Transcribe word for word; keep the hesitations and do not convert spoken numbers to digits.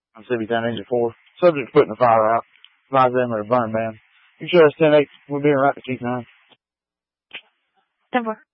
Mississippi Town Engine four. Subject to putting the fire out. Advise them or burn ban. You sure it's ten eight? We'll be right to keep nine. ten four.